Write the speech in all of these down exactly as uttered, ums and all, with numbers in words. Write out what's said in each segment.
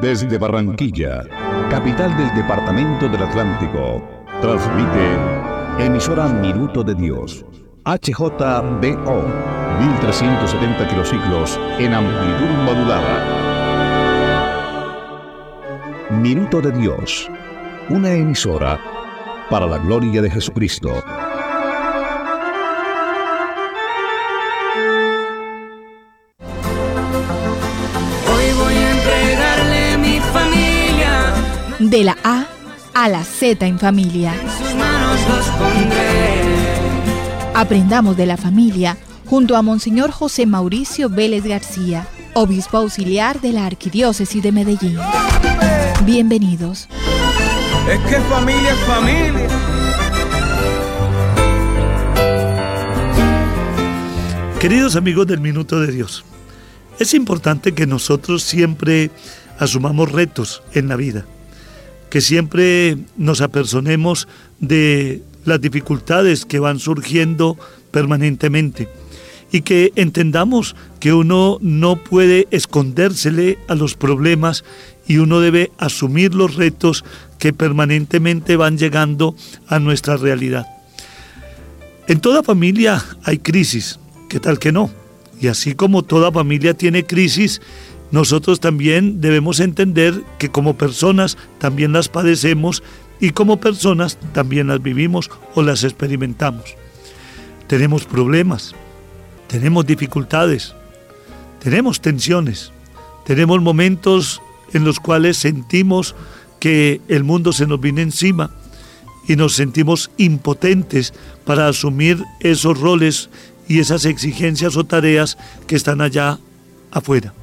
Desde Barranquilla, capital del departamento del Atlántico, transmite emisora Minuto de Dios, H J B O, mil trescientos setenta kilociclos en amplitud modulada. Minuto de Dios, una emisora para la gloria de Jesucristo. De la A a la Z en familia. En sus manos los pondré. Aprendamos de la familia junto a Monseñor José Mauricio Vélez García, obispo auxiliar de la Arquidiócesis de Medellín. Bienvenidos. Es que familia es familia. Queridos amigos del Minuto de Dios, es importante que nosotros siempre asumamos retos en la vida, que siempre nos apersonemos de las dificultades que van surgiendo permanentemente y que entendamos que uno no puede escondérsele a los problemas y uno debe asumir los retos que permanentemente van llegando a nuestra realidad. En toda familia hay crisis, ¿qué tal que no? Y así como toda familia tiene crisis, nosotros también debemos entender que como personas también las padecemos y como personas también las vivimos o las experimentamos. Tenemos problemas, tenemos dificultades, tenemos tensiones, tenemos momentos en los cuales sentimos que el mundo se nos viene encima y nos sentimos impotentes para asumir esos roles y esas exigencias o tareas que están allá afuera.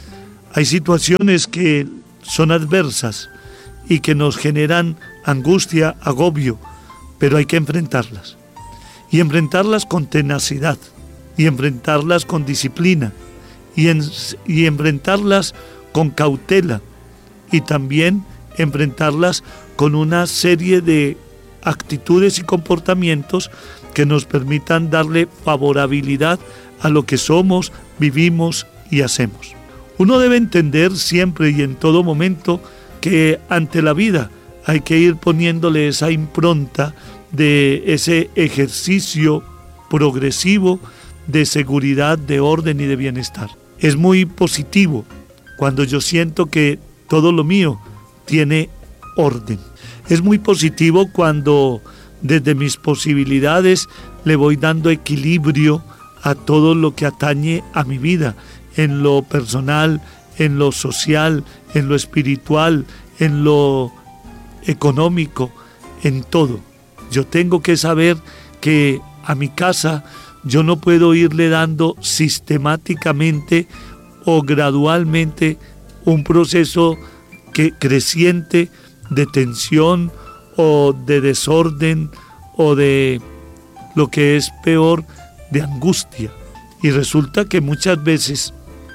Hay situaciones que son adversas y que nos generan angustia, agobio, pero hay que enfrentarlas. Y enfrentarlas con tenacidad, y enfrentarlas con disciplina, y, en, y enfrentarlas con cautela, y también enfrentarlas con una serie de actitudes y comportamientos que nos permitan darle favorabilidad a lo que somos, vivimos y hacemos. Uno debe entender siempre y en todo momento que ante la vida hay que ir poniéndole esa impronta de ese ejercicio progresivo de seguridad, de orden y de bienestar. Es muy positivo cuando yo siento que todo lo mío tiene orden. Es muy positivo cuando desde mis posibilidades le voy dando equilibrio a todo lo que atañe a mi vida, en lo personal, en lo social, en lo espiritual, en lo económico, en todo. Yo tengo que saber que a mi casa yo no puedo irle dando sistemáticamente o gradualmente un proceso que, creciente de tensión o de desorden o de lo que es peor, de angustia. Y resulta que muchas veces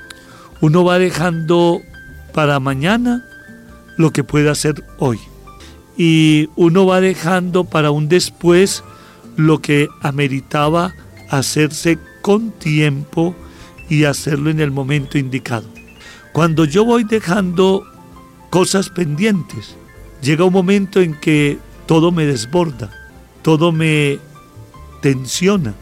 uno va dejando para mañana lo que puede hacer hoy. Y uno va dejando para un después lo que ameritaba hacerse con tiempo y hacerlo en el momento indicado. Cuando yo voy dejando cosas pendientes, llega un momento en que todo me desborda, todo me tensiona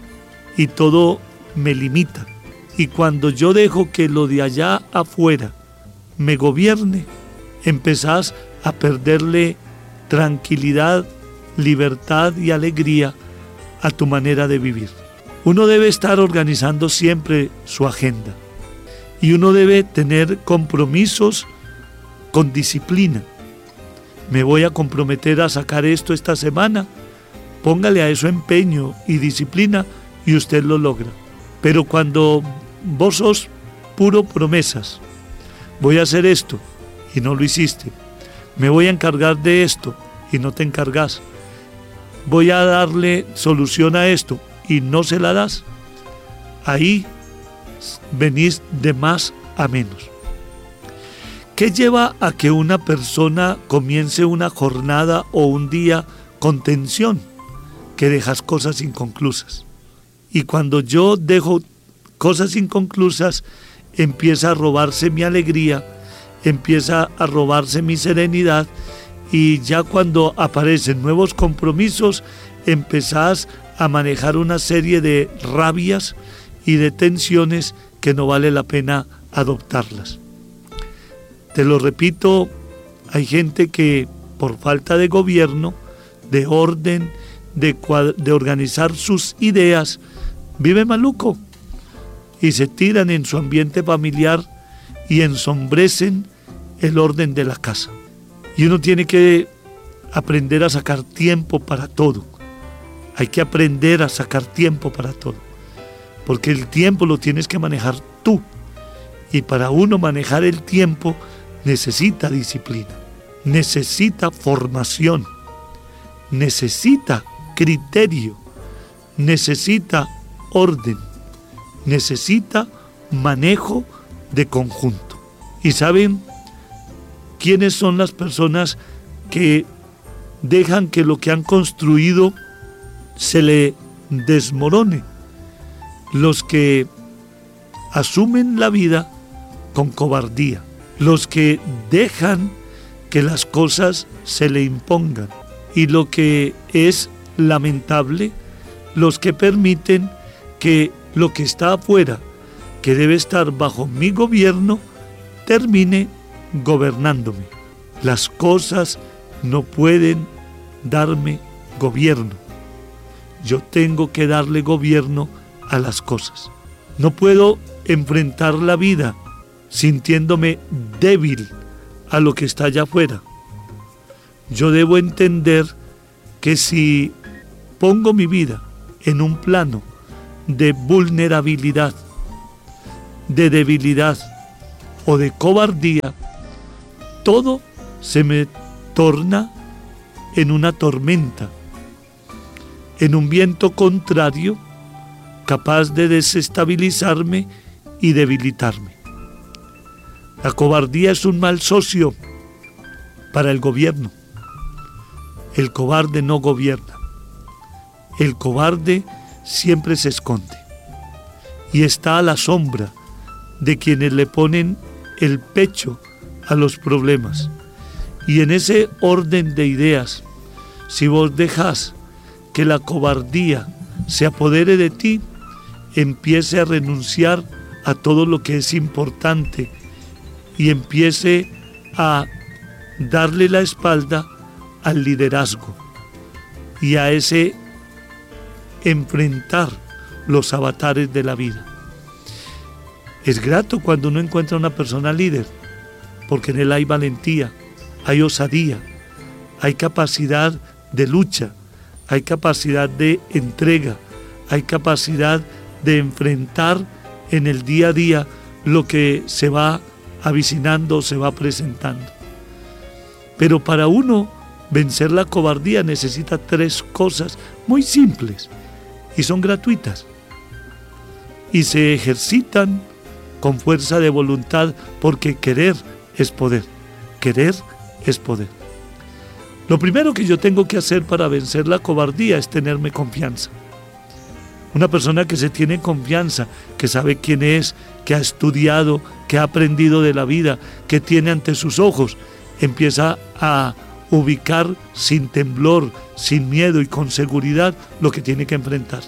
y todo me limita. Y cuando yo dejo que lo de allá afuera me gobierne, empezás a perderle tranquilidad, libertad y alegría a tu manera de vivir. Uno debe estar organizando siempre su agenda y uno debe tener compromisos con disciplina. Me voy a comprometer a sacar esto esta semana. Póngale a eso empeño y disciplina y usted lo logra. Pero cuando vos sos puro promesas, voy a hacer esto y no lo hiciste, me voy a encargar de esto y no te encargas, voy a darle solución a esto y no se la das, ahí venís de más a menos. ¿Qué lleva a que una persona comience una jornada o un día con tensión? Que dejas cosas inconclusas. Y cuando yo dejo cosas inconclusas, empieza a robarse mi alegría, empieza a robarse mi serenidad y ya cuando aparecen nuevos compromisos empezás a manejar una serie de rabias y de tensiones que no vale la pena adoptarlas. Te lo repito, hay gente que por falta de gobierno, de orden, de, de organizar sus ideas, vive maluco y se tiran en su ambiente familiar y ensombrecen el orden de la casa. Y uno tiene que aprender a sacar tiempo para todo. Hay que aprender a sacar tiempo para todo. Porque el tiempo lo tienes que manejar tú. Y para uno manejar el tiempo necesita disciplina, necesita formación, necesita criterio, necesita orden, necesita manejo de conjunto. ¿Y saben quiénes son las personas que dejan que lo que han construido se le desmorone? Los que asumen la vida con cobardía, los que dejan que las cosas se le impongan y, lo que es lamentable, los que permiten que lo que está afuera, que debe estar bajo mi gobierno, termine gobernándome. Las cosas no pueden darme gobierno. Yo tengo que darle gobierno a las cosas. No puedo enfrentar la vida sintiéndome débil a lo que está allá afuera. Yo debo entender que si pongo mi vida en un plano de vulnerabilidad, de debilidad o de cobardía, todo se me torna en una tormenta, en un viento contrario, capaz de desestabilizarme y debilitarme. La cobardía es un mal socio para el gobierno. El cobarde no gobierna. El cobarde siempre se esconde y está a la sombra de quienes le ponen el pecho a los problemas. Y en ese orden de ideas, si vos dejás que la cobardía se apodere de ti, empiece a renunciar a todo lo que es importante y empiece a darle la espalda al liderazgo y a ese enfrentar los avatares de la vida. Es grato cuando uno encuentra una persona líder, porque en él hay valentía, hay osadía, hay capacidad de lucha, hay capacidad de entrega, hay capacidad de enfrentar en el día a día lo que se va avicinando, se va presentando. Pero para uno vencer la cobardía necesita tres cosas muy simples y son gratuitas y se ejercitan con fuerza de voluntad, porque querer es poder, querer es poder. Lo primero que yo tengo que hacer para vencer la cobardía es tenerme confianza. Una persona que se tiene confianza, que sabe quién es, que ha estudiado, que ha aprendido de la vida, que tiene ante sus ojos, empieza a ubicar sin temblor, sin miedo y con seguridad lo que tiene que enfrentar.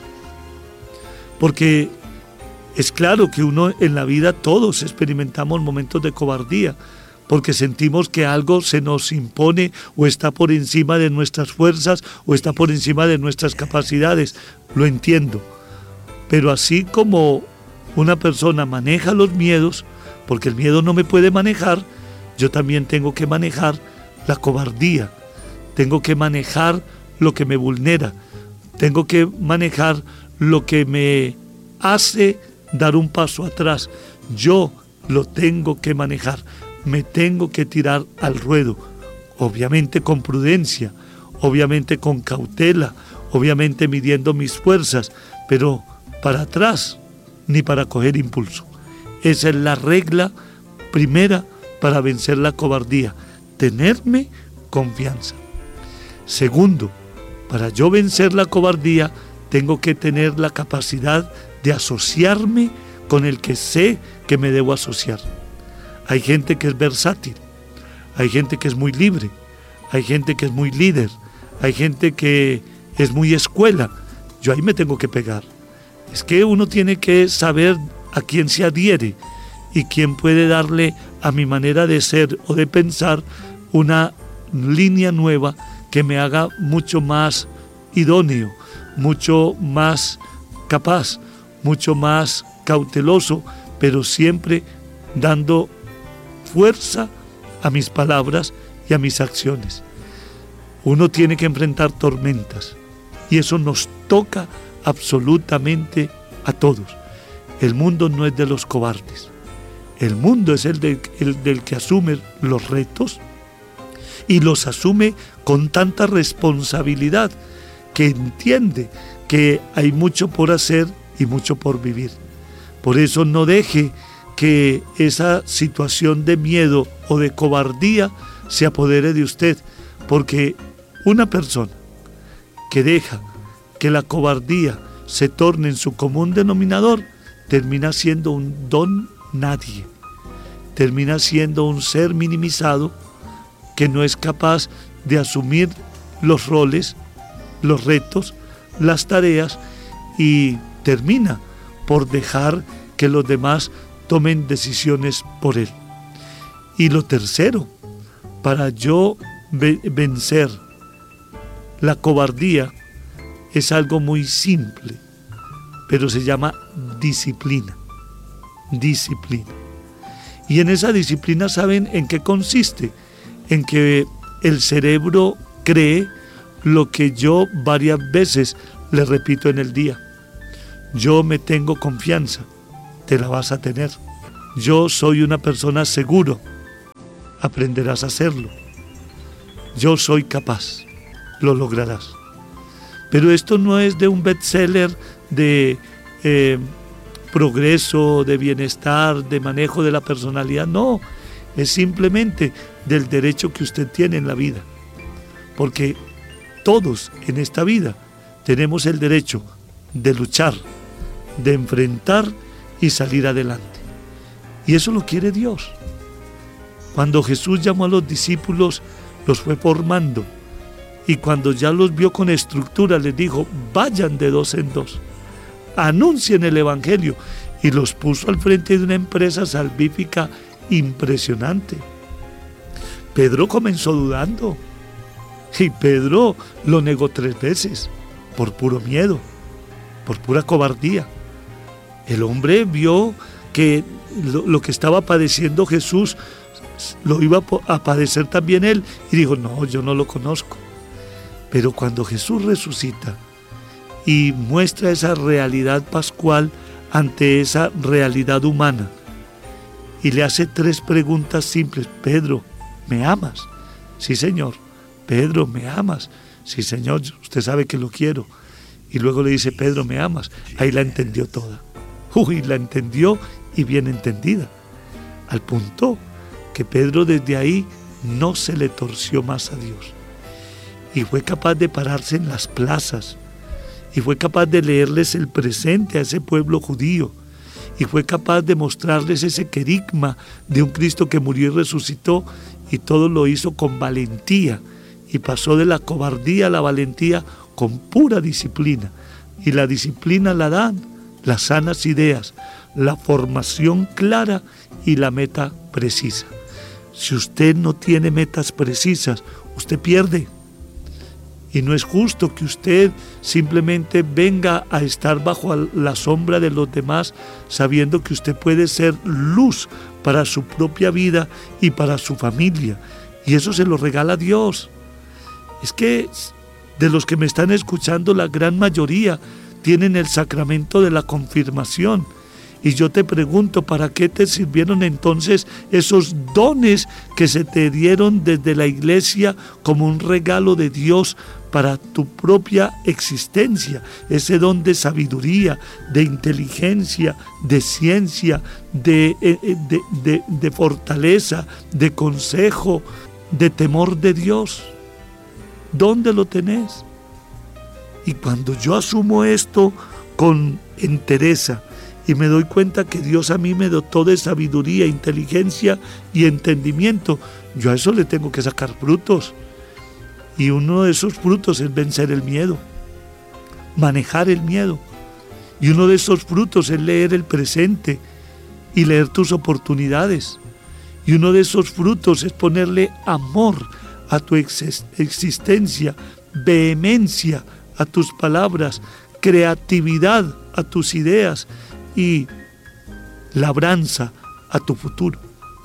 Porque es claro que uno en la vida todos experimentamos momentos de cobardía, porque sentimos que algo se nos impone o está por encima de nuestras fuerzas o está por encima de nuestras capacidades. Lo entiendo. Pero así como una persona maneja los miedos, porque el miedo no me puede manejar, yo también tengo que manejar la cobardía. Tengo que manejar lo que me vulnera. Tengo que manejar lo que me hace dar un paso atrás. Yo lo tengo que manejar. Me tengo que tirar al ruedo. Obviamente con prudencia, obviamente con cautela, obviamente midiendo mis fuerzas, pero para atrás ni para coger impulso. Esa es la regla primera para vencer la cobardía. Tenerme confianza. Segundo, para yo vencer la cobardía, tengo que tener la capacidad de asociarme con el que sé que me debo asociar. Hay gente que es versátil, hay gente que es muy libre, hay gente que es muy líder, hay gente que es muy escuela. Yo ahí me tengo que pegar. Es que uno tiene que saber a quién se adhiere y quién puede darle a mi manera de ser o de pensar una línea nueva que me haga mucho más idóneo, mucho más capaz, mucho más cauteloso, pero siempre dando fuerza a mis palabras y a mis acciones. Uno tiene que enfrentar tormentas y eso nos toca absolutamente a todos. El mundo no es de los cobardes. El mundo es el, de, el del que asume los retos y los asume con tanta responsabilidad que entiende que hay mucho por hacer y mucho por vivir. Por eso no deje que esa situación de miedo o de cobardía se apodere de usted, porque una persona que deja que la cobardía se torne en su común denominador termina siendo un don nadie, termina siendo un ser minimizado que no es capaz de asumir los roles, los retos, las tareas y termina por dejar que los demás tomen decisiones por él. Y lo tercero, para yo vencer la cobardía es algo muy simple, pero se llama disciplina. Disciplina. Y en esa disciplina, ¿saben en qué consiste? En que el cerebro cree lo que yo varias veces le repito en el día. Yo me tengo confianza, te la vas a tener. Yo soy una persona seguro, aprenderás a hacerlo. Yo soy capaz, lo lograrás. Pero esto no es de un bestseller de eh, progreso, de bienestar, de manejo de la personalidad, no. Es simplemente del derecho que usted tiene en la vida. Porque todos en esta vida tenemos el derecho de luchar, de enfrentar y salir adelante. Y eso lo quiere Dios. Cuando Jesús llamó a los discípulos, los fue formando. Y cuando ya los vio con estructura, les dijo, vayan de dos en dos, anuncien el Evangelio. Y los puso al frente de una empresa salvífica impresionante. Pedro comenzó dudando. Y Pedro lo negó tres veces, por puro miedo, por pura cobardía. El hombre vio que lo, lo que estaba padeciendo Jesús lo iba a padecer también él y dijo, no, yo no lo conozco. Pero cuando Jesús resucita y muestra esa realidad pascual ante esa realidad humana y le hace tres preguntas simples: Pedro, ¿me amas? Sí, Señor. Pedro, ¿me amas? Sí, Señor, usted sabe que lo quiero. Y luego le dice, Pedro, ¿me amas? Ahí la entendió toda. Uy, la entendió y bien entendida. Al punto que Pedro desde ahí no se le torció más a Dios. Y fue capaz de pararse en las plazas. Y fue capaz de leerles el presente a ese pueblo judío. Y fue capaz de mostrarles ese querigma de un Cristo que murió y resucitó. Y todo lo hizo con valentía. Y pasó de la cobardía a la valentía con pura disciplina. Y la disciplina la dan las sanas ideas, la formación clara y la meta precisa. Si usted no tiene metas precisas, usted pierde. Y no es justo que usted simplemente venga a estar bajo la sombra de los demás, sabiendo que usted puede ser luz para su propia vida y para su familia. Y eso se lo regala Dios. Es que de los que me están escuchando, la gran mayoría tienen el sacramento de la confirmación. Y yo te pregunto, ¿para qué te sirvieron entonces esos dones que se te dieron desde la iglesia como un regalo de Dios para tu propia existencia? Ese don de sabiduría, de inteligencia, de ciencia, de, de, de, de fortaleza, de consejo, de temor de Dios. ¿Dónde lo tenés? Y cuando yo asumo esto con entereza y me doy cuenta que Dios a mí me dotó de sabiduría, inteligencia y entendimiento, yo a eso le tengo que sacar frutos. Y uno de esos frutos es vencer el miedo, manejar el miedo. Y uno de esos frutos es leer el presente y leer tus oportunidades. Y uno de esos frutos es ponerle amor a tu ex- existencia, vehemencia a tus palabras, creatividad a tus ideas y labranza a tu futuro.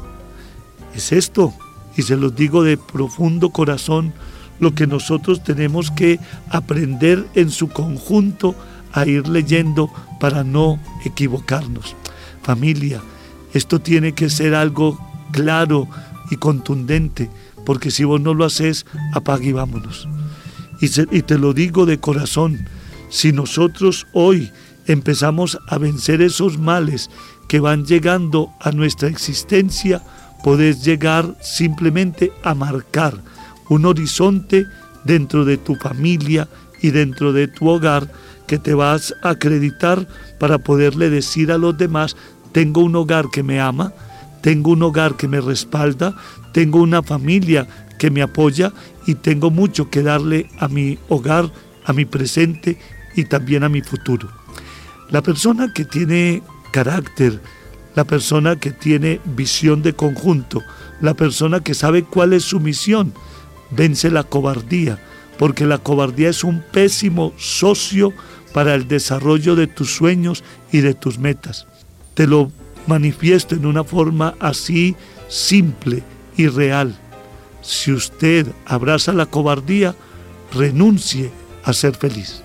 Es esto, y se los digo de profundo corazón, lo que nosotros tenemos que aprender en su conjunto a ir leyendo para no equivocarnos. Familia, esto tiene que ser algo claro y contundente, porque si vos no lo haces, apague y vámonos. Y, se, y te lo digo de corazón, si nosotros hoy empezamos a vencer esos males que van llegando a nuestra existencia, podés llegar simplemente a marcar un horizonte dentro de tu familia y dentro de tu hogar que te vas a acreditar para poderle decir a los demás: tengo un hogar que me ama, tengo un hogar que me respalda, tengo una familia que me apoya y tengo mucho que darle a mi hogar, a mi presente y también a mi futuro. La persona que tiene carácter, la persona que tiene visión de conjunto, la persona que sabe cuál es su misión, vence la cobardía, porque la cobardía es un pésimo socio para el desarrollo de tus sueños y de tus metas. Te lo manifiesto en una forma así simple y real. Si usted abraza la cobardía, renuncie a ser feliz.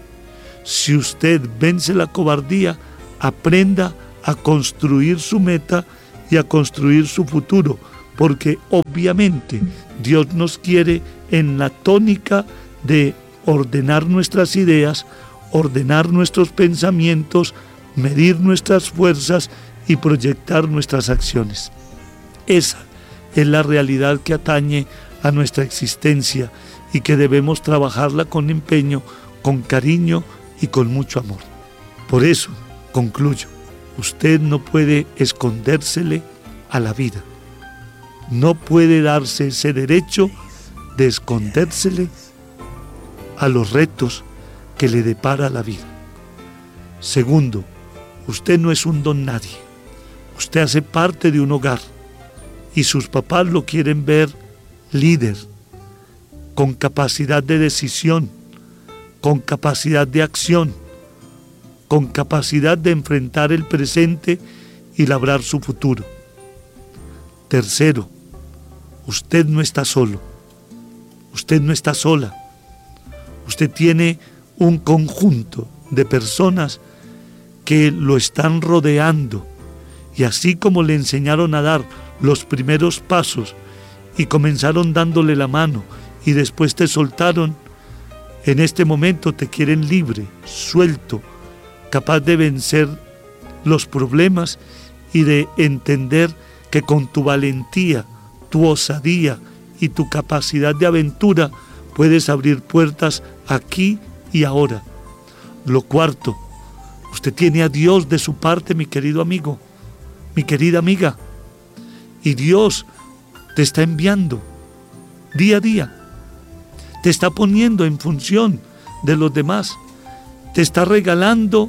Si usted vence la cobardía, aprenda a construir su meta y a construir su futuro, porque obviamente Dios nos quiere en la tónica de ordenar nuestras ideas, ordenar nuestros pensamientos, medir nuestras fuerzas y proyectar nuestras acciones. Esa es la realidad que atañe a nuestra existencia y que debemos trabajarla con empeño, con cariño y con mucho amor. Por eso, concluyo, usted no puede escondérsele a la vida. No puede darse ese derecho de escondérsele a los retos que le depara la vida. Segundo, usted no es un don nadie. Usted hace parte de un hogar y sus papás lo quieren ver líder, con capacidad de decisión, con capacidad de acción, con capacidad de enfrentar el presente y labrar su futuro. Tercero, usted no está solo, usted no está sola, usted tiene un conjunto de personas que lo están rodeando y así como le enseñaron a dar los primeros pasos y comenzaron dándole la mano y después te soltaron, en este momento te quieren libre, suelto, capaz de vencer los problemas y de entender que con tu valentía, tu osadía y tu capacidad de aventura puedes abrir puertas aquí y ahora. Lo cuarto, usted tiene a Dios de su parte, mi querido amigo, mi querida amiga, y Dios te está enviando día a día, te está poniendo en función de los demás, te está regalando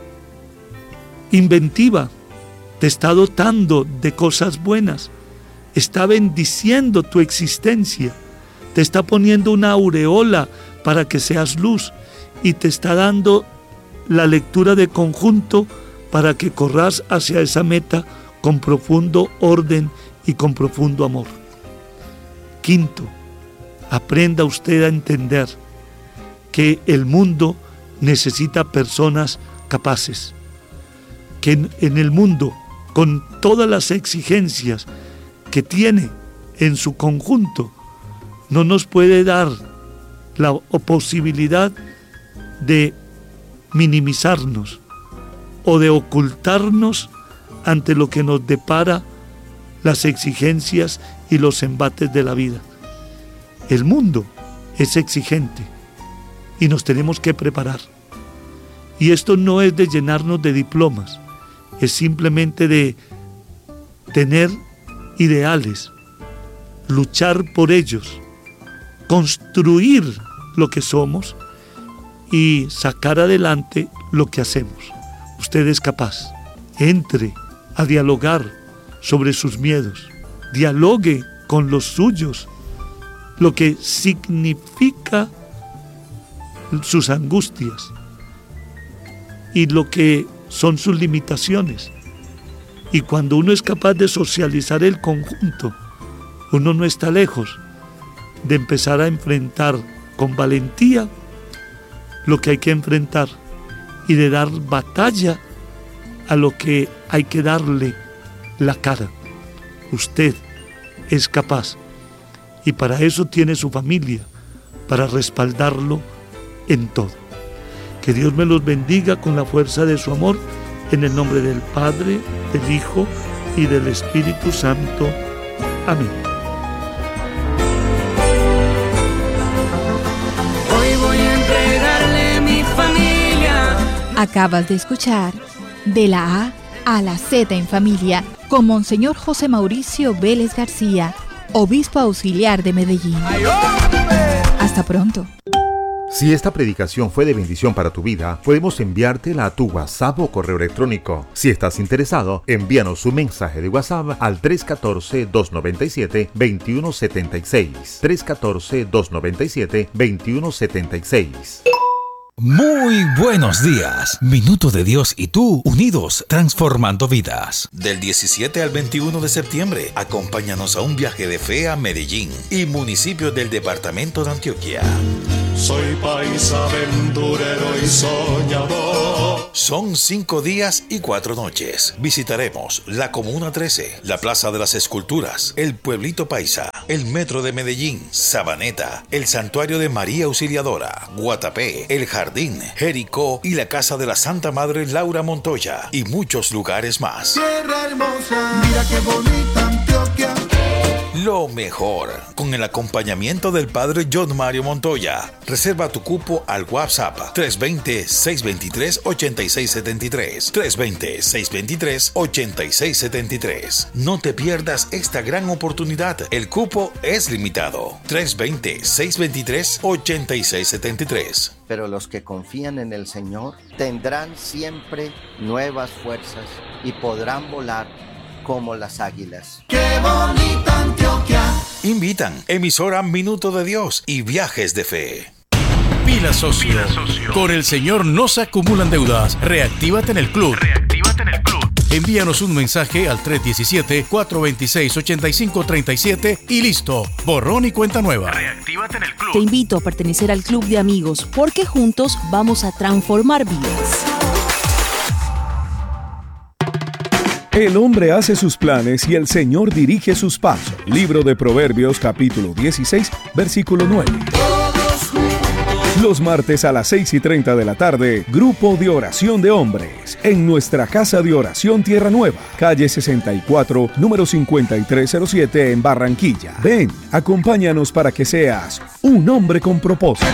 inventiva, te está dotando de cosas buenas, está bendiciendo tu existencia, te está poniendo una aureola para que seas luz y te está dando la lectura de conjunto para que corras hacia esa meta con profundo orden y con profundo amor. Quinto, aprenda usted a entender que el mundo necesita personas capaces, que en, en el mundo, con todas las exigencias que tiene en su conjunto, no nos puede dar la posibilidad de minimizarnos o de ocultarnos ante lo que nos depara las exigencias y los embates de la vida. El mundo es exigente y nos tenemos que preparar. Y esto no es de llenarnos de diplomas, es simplemente de tener ideales, luchar por ellos, construir lo que somos y sacar adelante lo que hacemos. Usted es capaz. Entre a dialogar sobre sus miedos, dialogue con los suyos, lo que significa sus angustias y lo que son sus limitaciones. Y cuando uno es capaz de socializar el conjunto, uno no está lejos de empezar a enfrentar con valentía lo que hay que enfrentar y de dar batalla a lo que hay que darle la cara. Usted es capaz y para eso tiene su familia, para respaldarlo en todo. Que Dios me los bendiga con la fuerza de su amor, en el nombre del Padre, del Hijo y del Espíritu Santo. Amén. Hoy voy a entregarle mi familia. Acabas de escuchar De la A a la Z en Familia con Monseñor José Mauricio Vélez García, obispo auxiliar de Medellín. Hasta pronto. Si esta predicación fue de bendición para tu vida, podemos enviártela a tu WhatsApp o correo electrónico. Si estás interesado, envíanos un mensaje de WhatsApp al tres uno cuatro, dos nueve siete, dos uno siete seis. tres uno cuatro, dos nueve siete, dos uno siete seis. Muy buenos días. Minuto de Dios y tú, unidos, transformando vidas. Del diecisiete al veintiuno de septiembre, acompáñanos a un viaje de fe a Medellín y municipios del departamento de Antioquia. Soy paisa, aventurero y soñador. Son cinco días y cuatro noches. Visitaremos la Comuna trece, la Plaza de las Esculturas, el Pueblito Paisa, el Metro de Medellín, Sabaneta, el Santuario de María Auxiliadora, Guatapé, el Jardín, Jericó y la Casa de la Santa Madre Laura Montoya y muchos lugares más. Tierra hermosa, mira qué bonita Antioquia. Lo mejor, con el acompañamiento del Padre John Mario Montoya. Reserva tu cupo al WhatsApp tres dos cero, seis dos tres, ocho seis siete tres, tres dos cero, seis dos tres, ocho seis siete tres. No te pierdas esta gran oportunidad. El cupo es limitado. tres dos cero, seis dos tres, ocho seis siete tres. Pero los que confían en el Señor tendrán siempre nuevas fuerzas y podrán volar como las águilas. ¡Qué bonita Antioquia! Invitan emisora Minuto de Dios y Viajes de Fe. Pila socio. Pila socio. Con el Señor no se acumulan deudas. Reactívate en el club. Reactívate en el club. Envíanos un mensaje al tres uno siete, cuatro dos seis, ocho cinco tres siete y listo. Borrón y cuenta nueva. Reactívate en el club. Te invito a pertenecer al club de amigos porque juntos vamos a transformar vidas. El hombre hace sus planes y el Señor dirige sus pasos. Libro de Proverbios, capítulo dieciséis, versículo nueve. Los martes a las seis y treinta de la tarde, Grupo de Oración de Hombres, en nuestra Casa de Oración Tierra Nueva, calle sesenta y cuatro, número cincuenta y tres cero siete en Barranquilla. Ven, acompáñanos para que seas un hombre con propósito.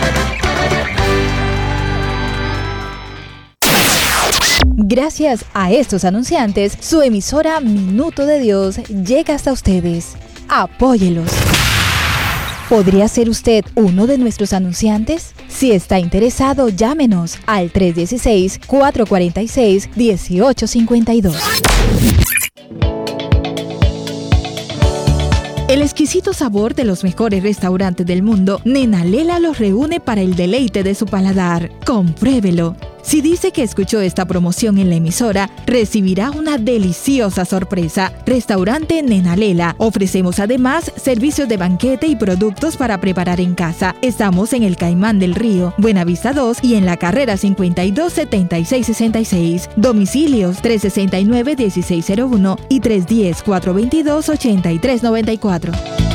Gracias a estos anunciantes, su emisora Minuto de Dios llega hasta ustedes. Apóyelos. ¿Podría ser usted uno de nuestros anunciantes? Si está interesado, llámenos al tres uno seis, cuatro cuatro seis, uno ocho cinco dos. El exquisito sabor de los mejores restaurantes del mundo, Nena Lela los reúne para el deleite de su paladar. Compruébelo. Si dice que escuchó esta promoción en la emisora, recibirá una deliciosa sorpresa. Restaurante Nena Lela. Ofrecemos además servicios de banquete y productos para preparar en casa. Estamos en el Caimán del Río, Buenavista dos y en la carrera cincuenta y dos, setenta y seis sesenta y seis. Domicilios tres sesenta y nueve, dieciséis cero uno y tres diez, cuatrocientos veintidós, ochenta y tres noventa y cuatro.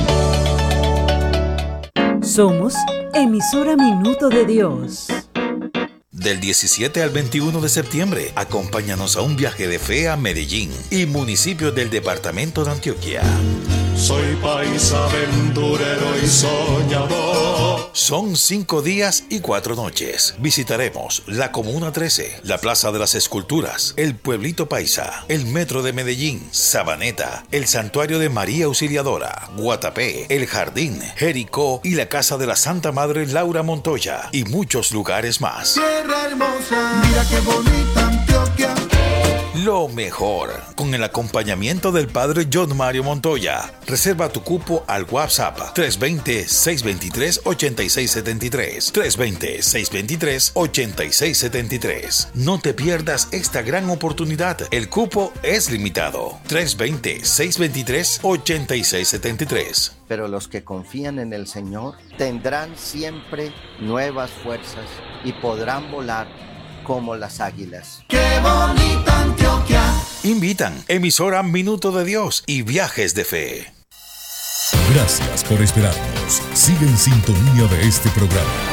Somos emisora Minuto de Dios. Del diecisiete al veintiuno de septiembre, acompáñanos a un viaje de fe a Medellín y municipios del departamento de Antioquia. Soy paisa, aventurero y soñador. Son cinco días y cuatro noches. Visitaremos la Comuna trece, la Plaza de las Esculturas, el Pueblito Paisa, el Metro de Medellín, Sabaneta, el Santuario de María Auxiliadora, Guatapé, el Jardín, Jericó y la Casa de la Santa Madre Laura Montoya y muchos lugares más. Tierra hermosa, mira qué bonita Antioquia. Lo mejor, con el acompañamiento del Padre John Mario Montoya. Reserva tu cupo al WhatsApp tres dos cero, seis dos tres, ocho seis siete tres, tres dos cero, seis dos tres, ocho seis siete tres. No te pierdas esta gran oportunidad. El cupo es limitado. tres dos cero, seis dos tres, ocho seis siete tres. Pero los que confían en el Señor tendrán siempre nuevas fuerzas y podrán volar como las águilas. ¡Qué bonita Antioquia! Invitan emisora Minuto de Dios y Viajes de Fe. Gracias por esperarnos. Sigue en sintonía de este programa.